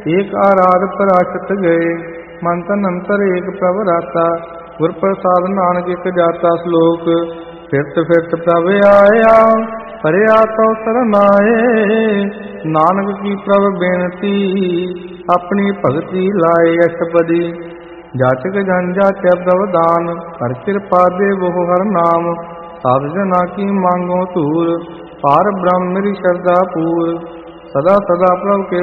ਏਕ ਆਰਾਧ ਪਰਾਸ਼ਤ ਗਏ, ਮਨ ਤਨ ਅੰਤਰ ਏਕ ਪ੍ਰਭ ਰਾਤਾ। ਗੁਰ ਪ੍ਰਸਾਦ ਨਾਨਕ ਇਕ ਜਾਤਾ ਸਲੋਕ, ਫਿਰਤ ਫਿਰਤ ਪ੍ਰਭ ਆਇਆ, ਹਰਿਆ ਤਉ ਸਰਨਾਏ। ਨਾਨਕ ਕੀ ਪ੍ਰਭ ਬੇਨਤੀ, ਆਪਣੀ ਭਗਤੀ ਲਾਏ ਅਸ਼ਟਪਦੀ। ਜਾਚਕ ਜਨ ਜਾਚੈ ਪ੍ਰਭ ਦਾਨ, ਹਰ ਕਿਰਪਾ ਦੇਵੋ ਹਰ ਨਾਮ। ਸਾਧ ਜਨਾ ਕੀ ਮੰਗੋ ਧੂਰ, ਪਾਰ ਬ੍ਰਹਮ ਮੇਰੀ ਸ਼ਰਧਾ ਪੂਰ। ਸਦਾ ਸਦਾ ਪ੍ਰਭ ਕੇ